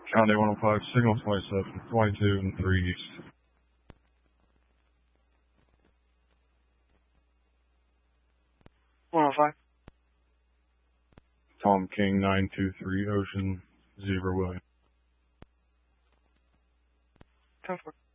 County 105, signal 27, 22 and 3 east. Tom King 923 Ocean, Zebra William. 10-4.